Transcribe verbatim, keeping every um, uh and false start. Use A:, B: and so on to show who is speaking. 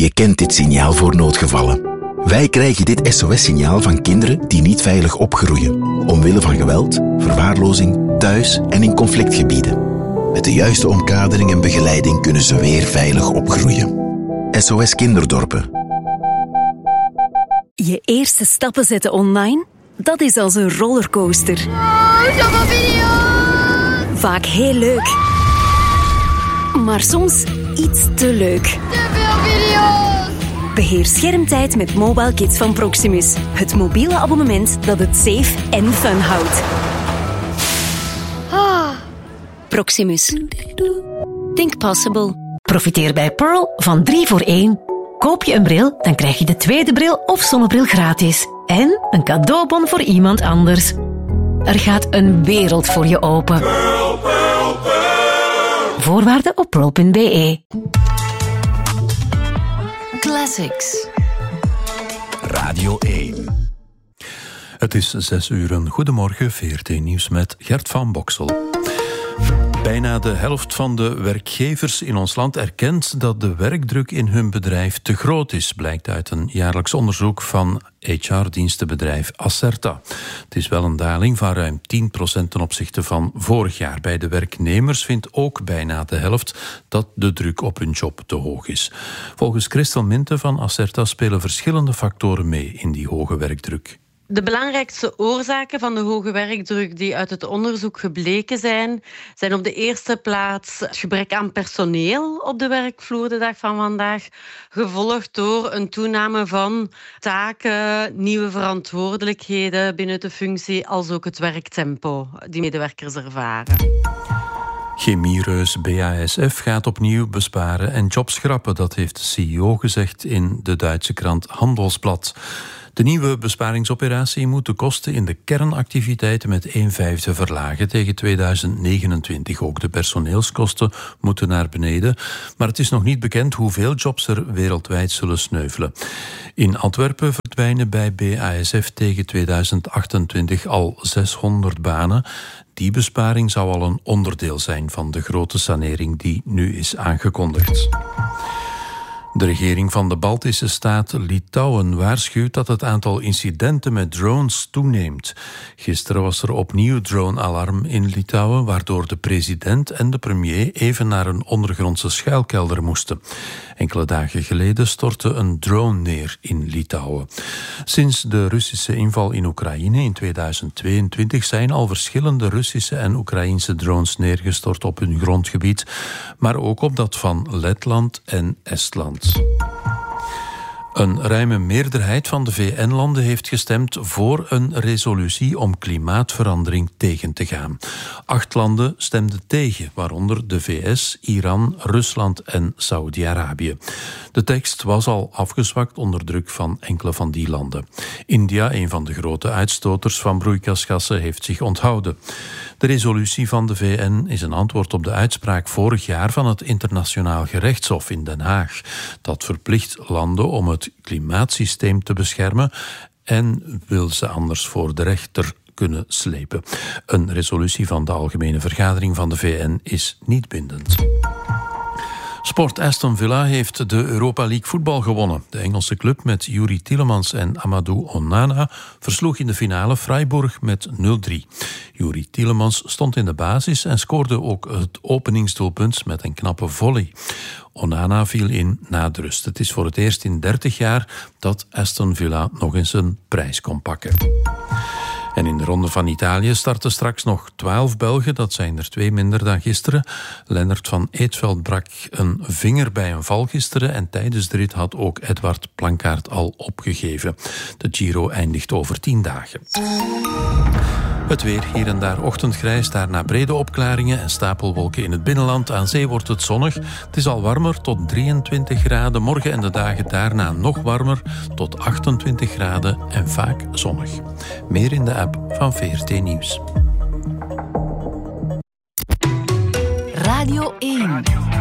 A: Je kent dit signaal voor noodgevallen. Wij krijgen dit S O S-signaal van kinderen die niet veilig opgroeien, omwille van geweld, verwaarlozing, thuis en in conflictgebieden. Met de juiste omkadering en begeleiding kunnen ze weer veilig opgroeien. S O S Kinderdorpen.
B: Je eerste stappen zetten online? Dat is als een rollercoaster.
C: Oh, zoveel video's!
B: Vaak heel leuk. Maar soms iets te leuk.
C: Te veel video's!
B: Beheer schermtijd met Mobile Kids van Proximus. Het mobiele abonnement dat het safe en fun houdt.
C: Ah.
B: Proximus. Think possible.
D: Profiteer bij Pearl van drie voor één. Koop je een bril, dan krijg je de tweede bril of zonnebril gratis. En een cadeaubon voor iemand anders. Er gaat een wereld voor je open.
E: Pearl, Pearl, Pearl.
D: Voorwaarden op pearl punt b e.
B: Classics.
F: Radio één. Het is zes uur. Goedemorgen, V R T Nieuws met Gert van Boksel. Bijna de helft van de werkgevers in ons land erkent dat de werkdruk in hun bedrijf te groot is, blijkt uit een jaarlijks onderzoek van H R-dienstenbedrijf Acerta. Het is wel een daling van ruim tien procent ten opzichte van vorig jaar. Bij de werknemers vindt ook bijna de helft dat de druk op hun job te hoog is. Volgens Christel Minte van Acerta spelen verschillende factoren mee in die hoge werkdruk.
G: De belangrijkste oorzaken van de hoge werkdruk die uit het onderzoek gebleken zijn, zijn op de eerste plaats het gebrek aan personeel op de werkvloer de dag van vandaag, gevolgd door een toename van taken, nieuwe verantwoordelijkheden binnen de functie, als ook het werktempo die medewerkers ervaren.
F: Chemiereus B A S F gaat opnieuw besparen en jobs schrappen, dat heeft de C E O gezegd in de Duitse krant Handelsblad. De nieuwe besparingsoperatie moet de kosten in de kernactiviteiten met een vijfde verlagen tegen tweeduizend negenentwintig. Ook de personeelskosten moeten naar beneden, maar het is nog niet bekend hoeveel jobs er wereldwijd zullen sneuvelen. In Antwerpen verdwijnen bij B A S F tegen tweeduizend achtentwintig al zeshonderd banen. Die besparing zou al een onderdeel zijn van de grote sanering die nu is aangekondigd. De regering van de Baltische staat Litouwen waarschuwt dat het aantal incidenten met drones toeneemt. Gisteren was er opnieuw drone-alarm in Litouwen, waardoor de president en de premier even naar een ondergrondse schuilkelder moesten. Enkele dagen geleden stortte een drone neer in Litouwen. Sinds de Russische inval in Oekraïne in tweeduizend tweeëntwintig zijn al verschillende Russische en Oekraïnse drones neergestort op hun grondgebied, maar ook op dat van Letland en Estland. Een ruime meerderheid van de V N-landen heeft gestemd voor een resolutie om klimaatverandering tegen te gaan. Acht landen stemden tegen, waaronder de V S, Iran, Rusland en Saudi-Arabië. De tekst was al afgezwakt onder druk van enkele van die landen. India, een van de grote uitstoters van broeikasgassen, heeft zich onthouden. De resolutie van de V N is een antwoord op de uitspraak vorig jaar van het Internationaal Gerechtshof in Den Haag. Dat verplicht landen om het klimaatsysteem te beschermen en wil ze anders voor de rechter kunnen slepen. Een resolutie van de Algemene Vergadering van de V N is niet bindend. Sport Aston Villa heeft de Europa League voetbal gewonnen. De Engelse club met Youri Tielemans en Amadou Onana versloeg in de finale Freiburg met nul drie. Youri Tielemans stond in de basis en scoorde ook het openingsdoelpunt met een knappe volley. Onana viel in na de rust. Het is voor het eerst in dertig jaar dat Aston Villa nog eens een prijs kon pakken. En in de Ronde van Italië starten straks nog twaalf Belgen. Dat zijn er twee minder dan gisteren. Lennart van Eetveld brak een vinger bij een val gisteren en tijdens de rit had ook Edward Plankaart al opgegeven. De Giro eindigt over tien dagen. Het weer, hier en daar ochtendgrijs, daarna brede opklaringen en stapelwolken in het binnenland. Aan zee wordt het zonnig. Het is al warmer, tot drieëntwintig graden. Morgen en de dagen daarna nog warmer, tot achtentwintig graden en vaak zonnig. Meer in de app van V R T Nieuws.
B: Radio één.